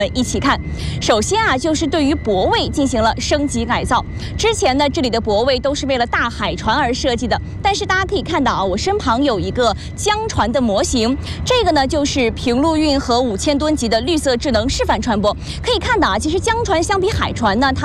一起看。首先啊，就是对于泊位进行了升级改造。之前呢，这里的泊位都是为了大海船而设计的，但是大家可以看到啊，我身旁有一个江船的模型，这个呢就是平陆运河5000吨级的绿色智能示范船舶。可以看到啊，其实江船相比海船呢，它